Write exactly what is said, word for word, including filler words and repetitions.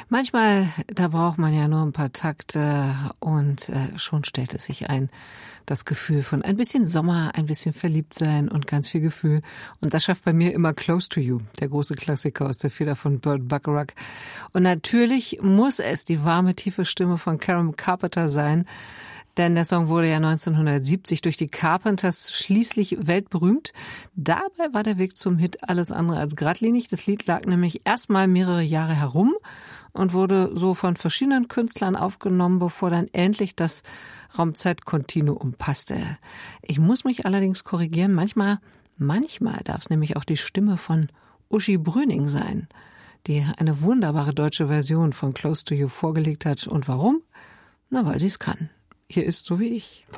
Manchmal, da braucht man ja nur ein paar Takte und äh, schon stellt es sich ein. Das Gefühl von ein bisschen Sommer, ein bisschen verliebt sein und ganz viel Gefühl. Und das schafft bei mir immer Close to You, der große Klassiker aus der Feder von Burt Bacharach. Und natürlich muss es die warme, tiefe Stimme von Karen Carpenter sein, denn der Song wurde ja neunzehnhundertsiebzig durch die Carpenters schließlich weltberühmt. Dabei war der Weg zum Hit alles andere als geradlinig. Das Lied lag nämlich erstmal mehrere Jahre herum und wurde so von verschiedenen Künstlern aufgenommen, bevor dann endlich das Raumzeitkontinuum passte. Ich muss mich allerdings korrigieren. Manchmal, manchmal darf es nämlich auch die Stimme von Uschi Brüning sein, die eine wunderbare deutsche Version von Close to You vorgelegt hat. Und warum? Na, weil sie es kann. Hier ist So wie ich.